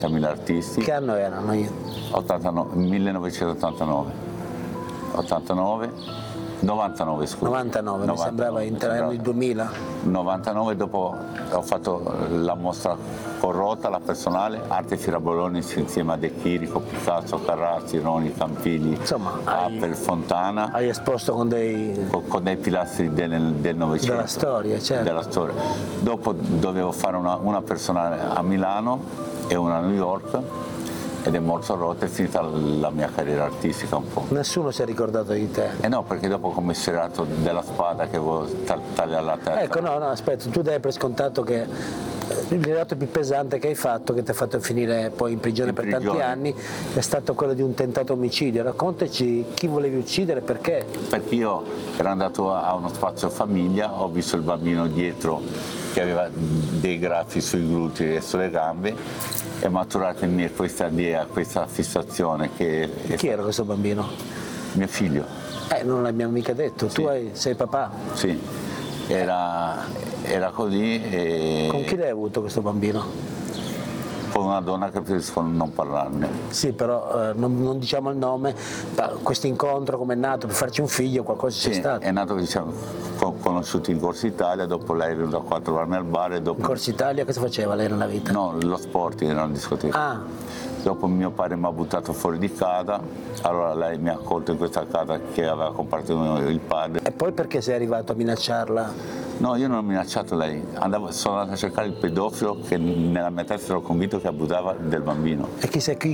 30.000 artisti. Che anno erano? 1989. 99, scusa. 99, mi sembrava intorno il 2000. 99, dopo ho fatto la mostra corrotta, la personale, Arte Firaboloni insieme a De Chirico, Picasso, Carracci, Roni, Campigli, Insomma, Appel, Fontana. Hai esposto con dei pilastri del Novecento. Della storia, certo. Della storia. Dopo dovevo fare una personale a Milano e una a New York. Ed è morto rotto, è finita la mia carriera artistica un po'. Nessuno si è ricordato di te. No, perché dopo ho commissariato della spada che avevo tagliato la testa. Ecco, no, aspetta, tu dai per scontato che il reato più pesante che hai fatto, che ti ha fatto finire poi in prigione per tanti anni, è stato quello di un tentato omicidio. Raccontaci chi volevi uccidere e perché. Perché io ero andato a uno spazio famiglia, ho visto il bambino dietro che aveva dei graffi sui glutei e sulle gambe, è maturata in me questa idea, questa fissazione che... Chi era questo bambino? Mio figlio. Non l'abbiamo mica detto, sì. Tu sei papà? Sì, era così e... Con chi l'hai avuto questo bambino? Con una donna che preferisco non parlarne. Sì, però non diciamo il nome, questo incontro come è nato per farci un figlio, qualcosa c'è stato? È nato, diciamo, conosciuto in Corso Italia, dopo lei è venuta qua a trovarmi al bar e dopo... In Corso Italia cosa faceva lei nella vita? No, lo sport, era una discoteca. Ah. Dopo mio padre mi ha buttato fuori di casa, allora lei mi ha accolto in questa casa che aveva comprato il padre. E poi perché sei arrivato a minacciarla? No, io non ho minacciato lei, sono andato a cercare il pedofilo che nella mia testa ero convinto che abusava del bambino. E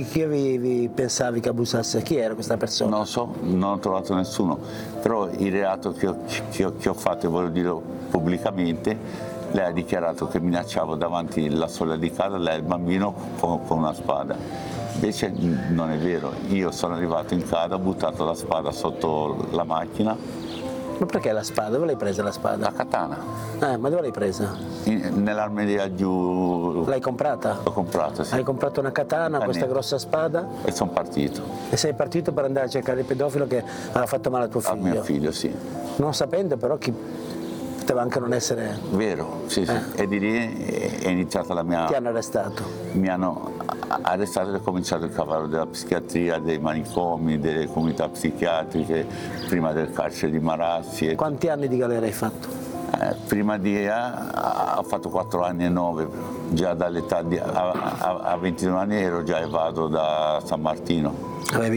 chi pensavi che abusasse? Chi era questa persona? Non lo so, non ho trovato nessuno, però il reato che ho fatto, e voglio dirlo pubblicamente, lei ha dichiarato che minacciavo davanti alla soglia di casa lei e il bambino con una spada. Invece non è vero, io sono arrivato in casa, ho buttato la spada sotto la macchina. Ma perché la spada? Dove l'hai presa la spada? La katana. Ma dove l'hai presa? Nell'armeria giù. L'hai comprata? L'ho comprata, sì. Hai comprato una katana, questa grossa spada? E sono partito. E sei partito per andare a cercare il pedofilo che aveva fatto male a tuo figlio? A mio figlio, sì. Non sapendo però chi poteva anche non essere... Vero, sì, sì. E di lì è iniziata la mia... Ti hanno arrestato? Mi hanno arrestato e è cominciato il cavallo della psichiatria, dei manicomi, delle comunità psichiatriche, prima del carcere di Marassi. Quanti anni di galera hai fatto? Prima ho fatto 4 anni e 9, già dall'età a 22 anni ero già evaso da San Martino.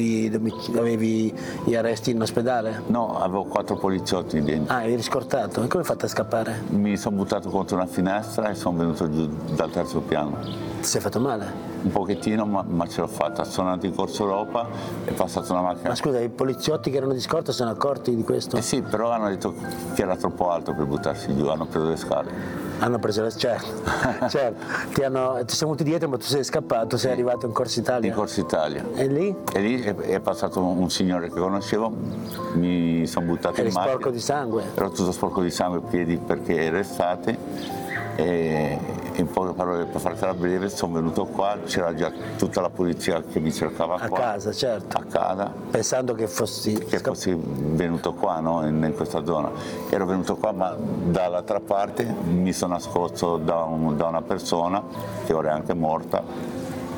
Avevi gli arresti in ospedale? No, avevo 4 poliziotti dentro. Eri riscortato? E come hai fatto a scappare? Mi sono buttato contro una finestra e sono venuto giù dal 3° piano. Ti sei fatto male? Un pochettino, ma ce l'ho fatta. Sono andato in Corso Europa, è passata una macchina. Ma scusa, i poliziotti che erano di scorta sono accorti di questo? Sì, però hanno detto che era troppo alto per buttarsi giù, hanno preso le scale. Hanno preso le certo. Ti siamo venuti dietro, ma tu sei scappato, sei arrivato in Corso Italia. In Corso Italia. E lì? E lì è passato un signore che conoscevo, mi sono buttato in macchina. Eri sporco di sangue? Ero tutto sporco di sangue, piedi perché era estate. E in poche parole, per fartela breve, sono venuto qua, c'era già tutta la polizia che mi cercava qua. A casa, certo. A casa. Pensando che fossi venuto qua, no? in questa zona. Ero venuto qua, ma dall'altra parte mi sono nascosto da una persona che ora è anche morta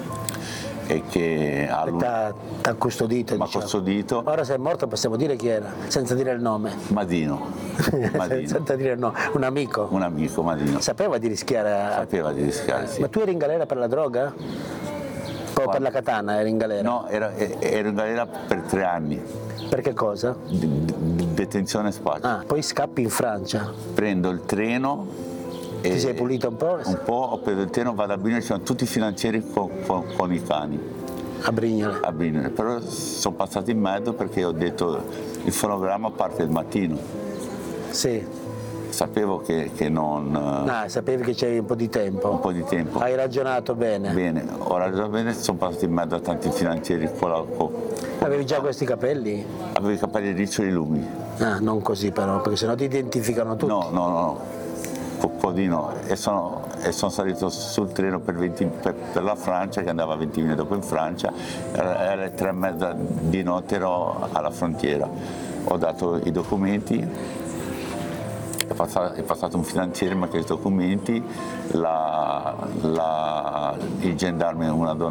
e che t'ha custodito. Mi ha custodito. Ora se è morto possiamo dire chi era, senza dire il nome. Madino. Senza dire il nome. Un amico. Un amico, Madino. Sapeva di rischiare? Sapeva di rischiare, sì. Ma tu eri in galera per la droga? O per la katana eri in galera? No, ero in galera per 3 anni. Per che cosa? Detenzione spazio. Poi scappi in Francia. Prendo il treno. Ti sei pulito un po'? Un po', ho preso il treno, vado a Brignole, ci sono tutti i finanzieri con i cani. A Brignole? A Brignole, però sono passato in mezzo perché ho detto il fonogramma parte il mattino. Sì. Sapevo che non... sapevi che c'avevi un po' di tempo? Un po' di tempo. Hai ragionato bene? Bene, ho ragionato bene, sono passato in mezzo a tanti finanzieri Avevi già questi capelli? Avevo i capelli riccioli lunghi. Non così però, perché sennò ti identificano tutti. No. Codino e sono salito sul treno per la Francia, che andava 20 minuti dopo in Francia, era alle 3:30 di notte, ero alla frontiera, ho dato i documenti, è passato un finanziere, mi ha chiesto i documenti, il gendarme, una donna